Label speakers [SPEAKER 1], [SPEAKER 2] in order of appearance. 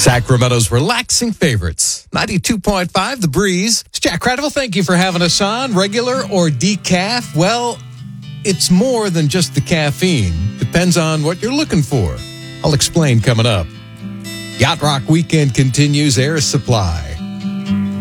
[SPEAKER 1] Sacramento's relaxing favorites. 92.5 The Breeze. It's Jack Credible. Thank you for having us on. Regular or decaf? Well, it's more than just the caffeine. Depends on what you're looking for. I'll explain coming up. Yacht Rock Weekend continues. Air Supply.